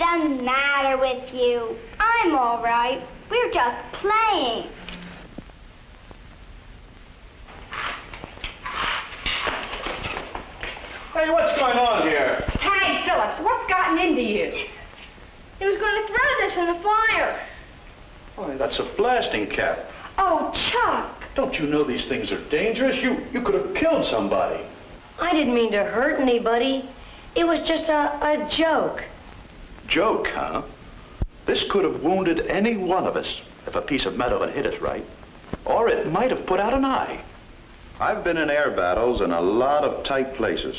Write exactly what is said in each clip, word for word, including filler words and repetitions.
the matter with you? I'm all right. We're just playing. Hey, what's going on here? Hey, Phillips, what's gotten into you? He was going to throw this in the fire. Why, that's a blasting cap. Oh, Chuck. Don't you know these things are dangerous? You you could have killed somebody. I didn't mean to hurt anybody. It was just a, a joke. Joke, huh? This could have wounded any one of us if a piece of metal had hit us right. Or it might have put out an eye. I've been in air battles in a lot of tight places.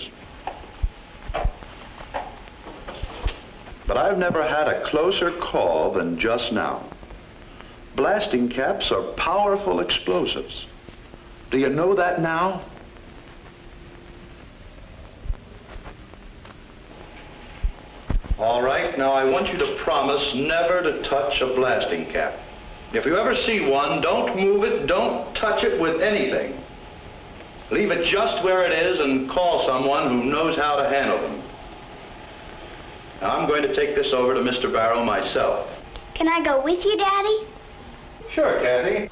But I've never had a closer call than just now. Blasting caps are powerful explosives. Do you know that now? All right, now I want you to promise never to touch a blasting cap. If you ever see one, don't move it, don't touch it with anything. Leave it just where it is and call someone who knows how to handle them. Now, I'm going to take this over to Mister Barrow myself. Can I go with you, Daddy? Sure, Kathy.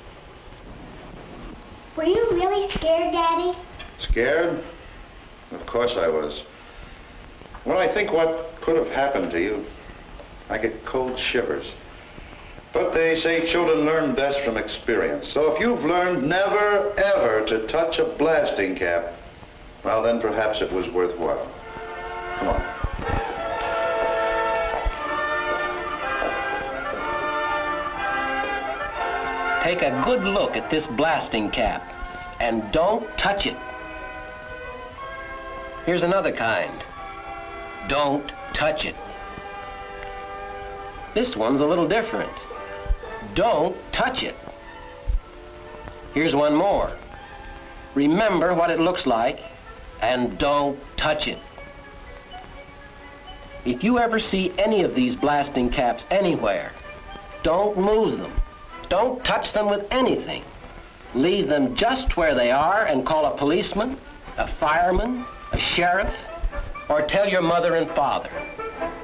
Were you really scared, Daddy? Scared? Of course I was. When I think what could have happened to you, I get cold shivers. But they say children learn best from experience. So if you've learned never, ever to touch a blasting cap, well, then perhaps it was worthwhile. Come on. Take a good look at this blasting cap and don't touch it. Here's another kind. Don't touch it. This one's a little different. Don't touch it. Here's one more. Remember what it looks like and don't touch it. If you ever see any of these blasting caps anywhere, don't move them. Don't touch them with anything. Leave them just where they are and call a policeman, a fireman, a sheriff, or tell your mother and father.